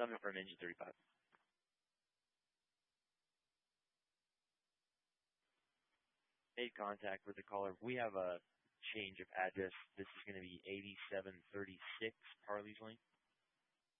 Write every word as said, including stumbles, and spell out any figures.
Summit from engine thirty-five. Made contact with the caller. We have a change of address. This is going to be eighty-seven thirty-six Parley's Lane.